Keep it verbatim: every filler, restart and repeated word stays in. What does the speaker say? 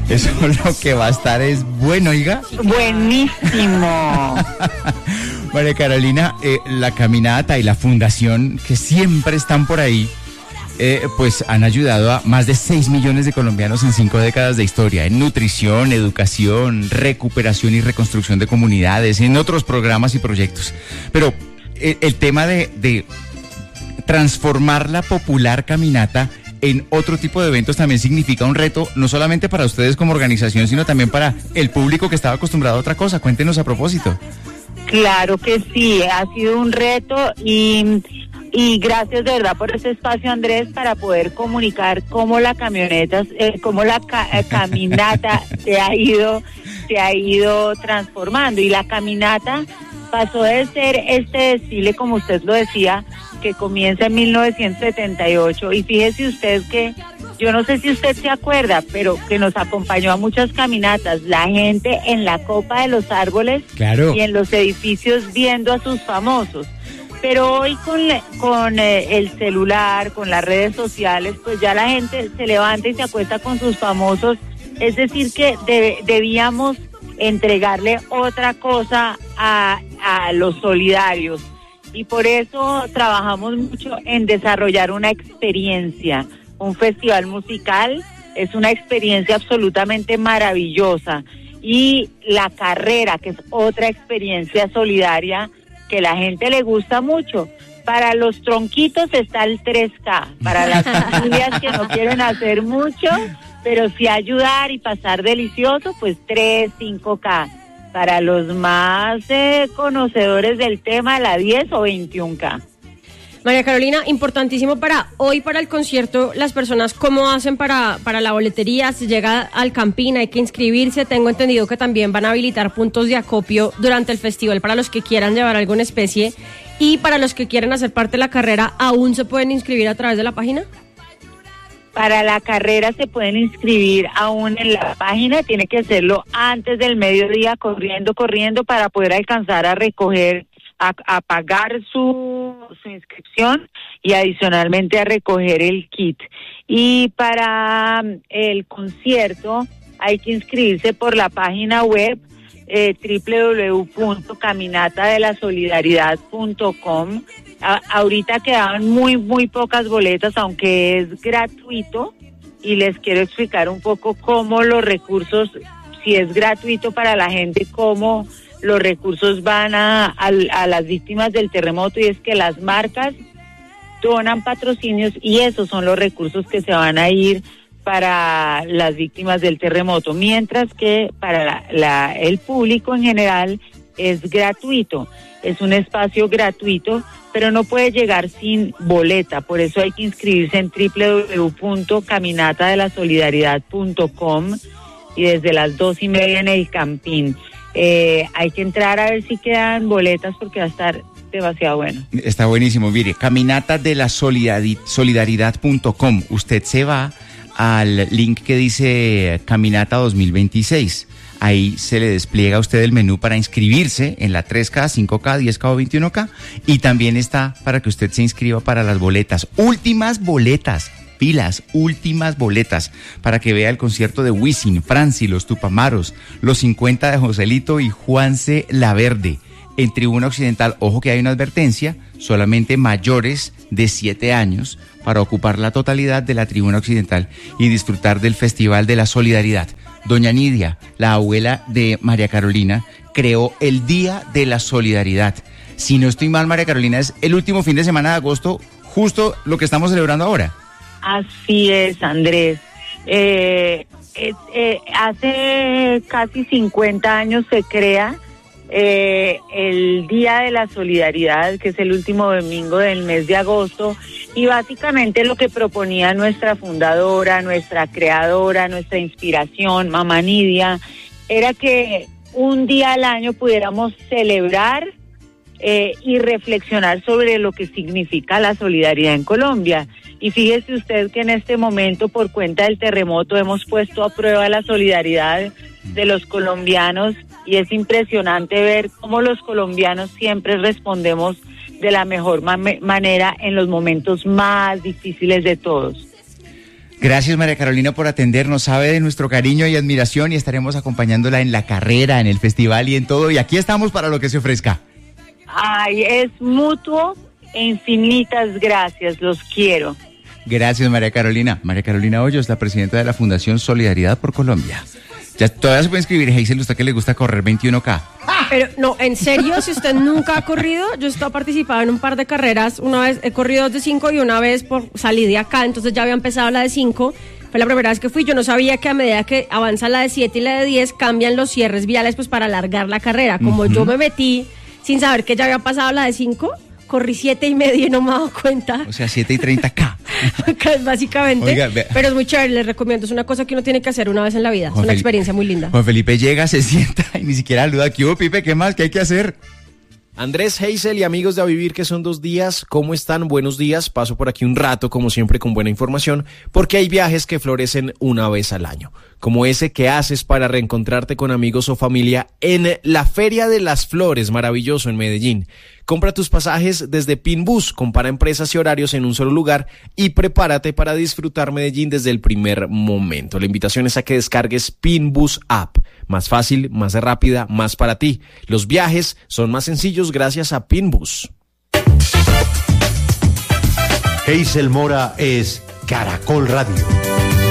Eso lo que va a estar es bueno, oiga. Buenísimo. María Carolina, eh, la caminata y la fundación que siempre están por ahí, eh, pues han ayudado a más de seis millones de colombianos en cinco décadas de historia, en nutrición, educación, recuperación y reconstrucción de comunidades, en otros programas y proyectos. Pero eh, el tema de, de transformar la popular caminata en otro tipo de eventos también significa un reto, no solamente para ustedes como organización, sino también para el público que estaba acostumbrado a otra cosa. Cuéntenos a propósito. Claro que sí, ha sido un reto y, y gracias de verdad por este espacio, Andrés, para poder comunicar cómo la camioneta, eh, cómo la ca- eh, caminata se ha ido, se ha ido transformando. Y la caminata pasó de ser este desfile, como usted lo decía, que comienza en mil novecientos setenta y ocho, y fíjese usted que, yo no sé si usted se acuerda, pero que nos acompañó a muchas caminatas, la gente en la copa de los árboles, claro, y en los edificios viendo a sus famosos. Pero hoy con, con eh, el celular, con las redes sociales, pues ya la gente se levanta y se acuesta con sus famosos, es decir que de, debíamos entregarle otra cosa a, a los solidarios. Y por eso trabajamos mucho en desarrollar una experiencia. Un festival musical es una experiencia absolutamente maravillosa. Y la carrera, que es otra experiencia solidaria que la gente le gusta mucho. Para los tronquitos está el tres K. Para las familias que no quieren hacer mucho, pero sí ayudar y pasar delicioso, pues tres, cinco K. Para los más eh, conocedores del tema, la diez o veintiún K. María Carolina, importantísimo para hoy, para el concierto, las personas, ¿cómo hacen para, para la boletería? Se llega al Campín, hay que inscribirse. Tengo entendido que también van a habilitar puntos de acopio durante el festival para los que quieran llevar alguna especie. Y para los que quieren hacer parte de la carrera, ¿aún se pueden inscribir a través de la página? Para la carrera se pueden inscribir aún en la página, tiene que hacerlo antes del mediodía, corriendo, corriendo, para poder alcanzar a recoger, a, a pagar su, su inscripción y adicionalmente a recoger el kit. Y para el concierto hay que inscribirse por la página web eh, doble u doble u doble u punto caminata de la solidaridad punto com. A, ahorita quedaban muy, muy pocas boletas, aunque es gratuito, y les quiero explicar un poco cómo los recursos, si es gratuito para la gente, cómo los recursos van a, a, a las víctimas del terremoto, y es que las marcas donan patrocinios y esos son los recursos que se van a ir para las víctimas del terremoto, mientras que para la, la, el público en general es gratuito, es un espacio gratuito, pero no puede llegar sin boleta, por eso hay que inscribirse en doble u doble u doble u punto caminata de la solidaridad punto com y desde las dos y media en el Campín. Eh, hay que entrar a ver si quedan boletas porque va a estar demasiado bueno. Está buenísimo, mire, caminata de la solidaridad punto com, usted se va al link que dice Caminata dos mil veintiséis. Ahí se le despliega a usted el menú para inscribirse en la tres K, cinco K, diez K o veintiún K, y también está para que usted se inscriba para las boletas. Últimas boletas, pilas, últimas boletas, para que vea el concierto de Wisin, Franci, los Tupamaros, los cincuenta de Joselito y Juanse Laverde. En Tribuna Occidental, ojo que hay una advertencia, solamente mayores de siete años para ocupar la totalidad de la Tribuna Occidental y disfrutar del Festival de la Solidaridad. Doña Nidia, la abuela de María Carolina, creó el Día de la Solidaridad. Si no estoy mal, María Carolina, es el último fin de semana de agosto, justo lo que estamos celebrando ahora. Así es, Andrés. Eh, eh, eh, hace casi cincuenta años se crea eh, el Día de la Solidaridad, que es el último domingo del mes de agosto, y básicamente lo que proponía nuestra fundadora, nuestra creadora, nuestra inspiración, Mamá Nidia, era que un día al año pudiéramos celebrar eh, y reflexionar sobre lo que significa la solidaridad en Colombia. Y fíjese usted que en este momento, por cuenta del terremoto, hemos puesto a prueba la solidaridad de los colombianos, y es impresionante ver cómo los colombianos siempre respondemos de la mejor ma- manera en los momentos más difíciles de todos. Gracias, María Carolina, por atendernos. Sabe de nuestro cariño y admiración y estaremos acompañándola en la carrera, en el festival y en todo. Y aquí estamos para lo que se ofrezca. Ay, es mutuo e infinitas gracias, los quiero. Gracias, María Carolina. María Carolina Hoyos, la presidenta de la Fundación Solidaridad por Colombia. Ya todavía se puede inscribir, Hazel, usted que le gusta correr veintiuno K. Pero no, en serio, si usted nunca ha corrido, yo he estado participando en un par de carreras. Una vez he corrido dos de cinco y una vez por salí de acá, entonces ya había empezado la de cinco. Fue la primera vez que fui. Yo no sabía que a medida que avanza la de siete y la de diez cambian los cierres viales pues para alargar la carrera. Como uh-huh. yo me metí sin saber que ya había pasado la de cinco, corrí siete y medio y no me he dado cuenta. O sea, siete y treinta K. Básicamente. Oiga, pero es muy chévere, les recomiendo. Es una cosa que uno tiene que hacer una vez en la vida. Juan es una Felipe, experiencia muy linda. Juan Felipe llega, se sienta y ni siquiera saluda. ¿Qué hubo, Pipe? ¿Qué más? ¿Qué hay que hacer? Andrés, Hazel y amigos de A Vivir, que son dos días, ¿cómo están? Buenos días, paso por aquí un rato, como siempre, con buena información, porque hay viajes que florecen una vez al año, como ese que haces para reencontrarte con amigos o familia en la Feria de las Flores, maravilloso en Medellín. Compra tus pasajes desde Pinbus, compara empresas y horarios en un solo lugar y prepárate para disfrutar Medellín desde el primer momento. La invitación es a que descargues Pinbus App. Más fácil, más rápida, más para ti. Los viajes son más sencillos gracias a Pinbus. Hazel Mora es Caracol Radio.